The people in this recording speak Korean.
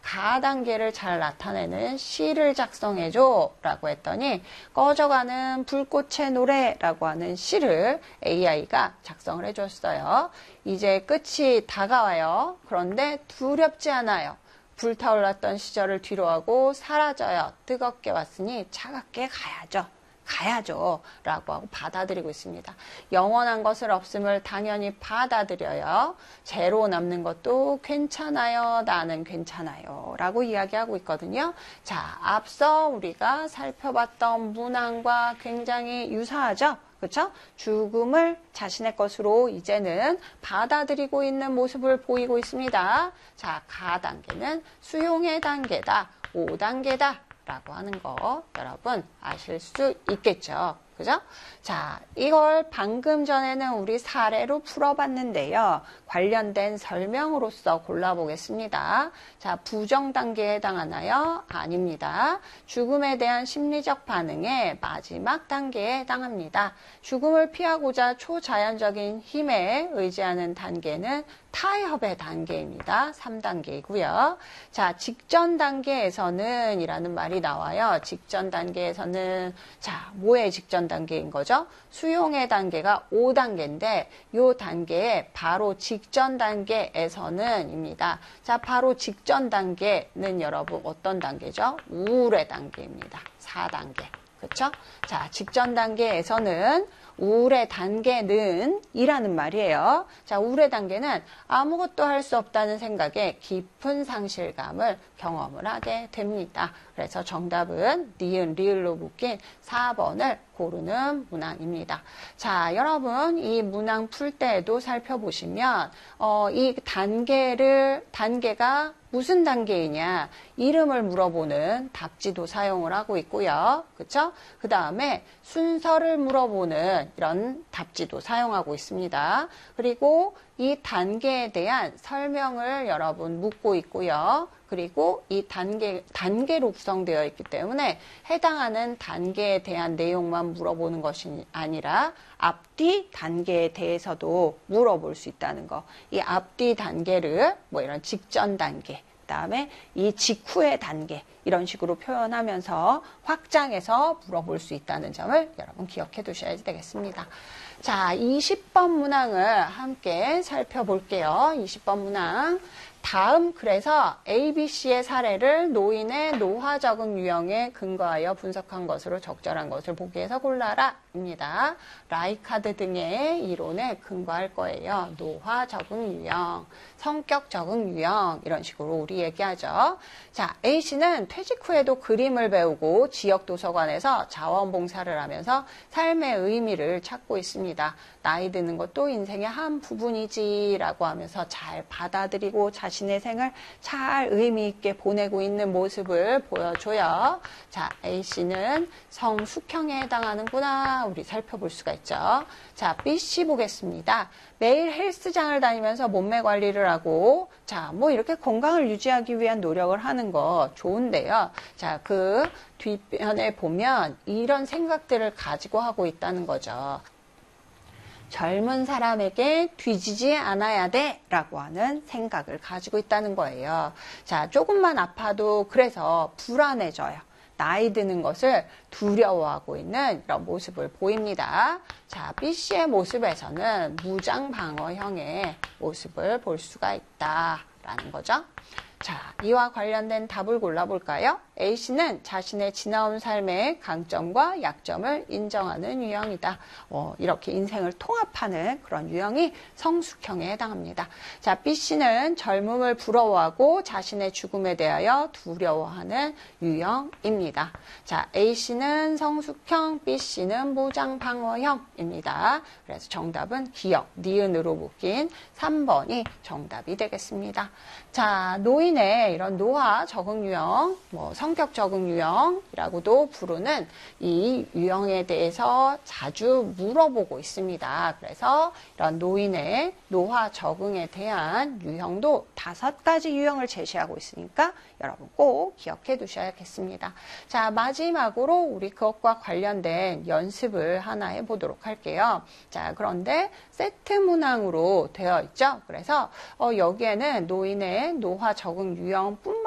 가 단계를 잘 나타내는 시를 작성해줘 라고 했더니 꺼져가는 불꽃의 노래라고 하는 시를 AI가 작성을 해줬어요. 이제 끝이 다가와요. 그런데 두렵지 않아요. 불타올랐던 시절을 뒤로하고 사라져요. 뜨겁게 왔으니 차갑게 가야죠 라고 하고 받아들이고 있습니다. 영원한 것을 없음을 당연히 받아들여요. 제로 남는 것도 괜찮아요. 나는 괜찮아요 라고 이야기하고 있거든요. 자, 앞서 우리가 살펴봤던 문항과 굉장히 유사하죠. 그렇죠? 죽음을 자신의 것으로 이제는 받아들이고 있는 모습을 보이고 있습니다. 자, 가 단계는 수용의 단계다. 5단계다. 라고 하는 거 여러분 아실 수 있겠죠. 그죠? 자, 이걸 방금 전에는 우리 사례로 풀어봤는데요. 관련된 설명으로서 골라보겠습니다. 자, 부정 단계에 해당하나요? 아닙니다. 죽음에 대한 심리적 반응의 마지막 단계에 해당합니다. 죽음을 피하고자 초자연적인 힘에 의지하는 단계는 타협의 단계입니다. 3단계이고요. 자, 직전 단계에서는 이라는 말이 나와요. 직전 단계에서는 자, 뭐의 직전 단계인 거죠? 수용의 단계가 5단계인데 이 단계에 바로 직전 단계에서는 입니다. 자, 바로 직전 단계는 여러분 어떤 단계죠? 우울의 단계입니다. 4단계. 그렇죠? 자, 직전 단계에서는 우울의 단계는 이라는 말이에요. 자, 우울의 단계는 아무것도 할 수 없다는 생각에 깊은 상실감을 경험을 하게 됩니다. 그래서 정답은 니은, 리을로 묶인 4번을 고르는 문항입니다. 자, 여러분 이 문항 풀 때에도 살펴보시면 이 단계가 무슨 단계이냐 이름을 물어보는 답지도 사용을 하고 있고요. 그렇죠? 그 다음에 순서를 물어보는 이런 답지도 사용하고 있습니다. 그리고 이 단계에 대한 설명을 여러분 묻고 있고요. 그리고 이 단계로 구성되어 있기 때문에 해당하는 단계에 대한 내용만 물어보는 것이 아니라 앞뒤 단계에 대해서도 물어볼 수 있다는 거. 이 앞뒤 단계를 뭐 이런 직전 단계, 그다음에 이 직후의 단계 이런 식으로 표현하면서 확장해서 물어볼 수 있다는 점을 여러분 기억해 두셔야 되겠습니다. 자, 20번 문항을 함께 살펴볼게요. 20번 문항. 다음 그래서 ABC의 사례를 노인의 노화 적응 유형에 근거하여 분석한 것으로 적절한 것을 보기에서 골라라 입니다. 라이카드 등의 이론에 근거할 거예요. 노화 적응 유형, 성격 적응 유형 이런 식으로 우리 얘기하죠. 자, A씨는 퇴직 후에도 그림을 배우고 지역 도서관에서 자원봉사를 하면서 삶의 의미를 찾고 있습니다. 나이 드는 것도 인생의 한 부분이지 라고 하면서 잘 받아들이고 자신의 생을 잘 의미 있게 보내고 있는 모습을 보여줘요. 자, A씨는 성숙형에 해당하는구나 우리 살펴볼 수가 있죠. 자, B씨 보겠습니다. 매일 헬스장을 다니면서 몸매 관리를 하고 자, 뭐 이렇게 건강을 유지하기 위한 노력을 하는 거 좋은데요. 자, 그 뒷면에 보면 이런 생각들을 가지고 하고 있다는 거죠. 젊은 사람에게 뒤지지 않아야 돼 라고 하는 생각을 가지고 있다는 거예요. 자, 조금만 아파도 그래서 불안해져요. 나이 드는 것을 두려워하고 있는 이런 모습을 보입니다. 자, B씨의 모습에서는 무장방어형의 모습을 볼 수가 있다라는 거죠. 자, 이와 관련된 답을 골라볼까요? A씨는 자신의 지나온 삶의 강점과 약점을 인정하는 유형이다. 이렇게 인생을 통합하는 그런 유형이 성숙형에 해당합니다. 자, B씨는 젊음을 부러워하고 자신의 죽음에 대하여 두려워하는 유형입니다. 자, A씨는 성숙형, B씨는 무장방어형입니다. 그래서 정답은 기억, 니은으로 묶인 3번이 정답이 되겠습니다. 자, 노인의 이런 노화 적응 유형, 성격 적응 유형이라고도 부르는 이 유형에 대해서 자주 물어보고 있습니다. 그래서 이런 노인의 노화 적응에 대한 유형도 5가지 유형을 제시하고 있으니까 여러분 꼭 기억해 두셔야겠습니다. 자, 마지막으로 우리 그것과 관련된 연습을 하나 해보도록 할게요. 자, 그런데 세트 문항으로 되어 있죠. 그래서 여기에는 노인의 노화 적응 유형뿐만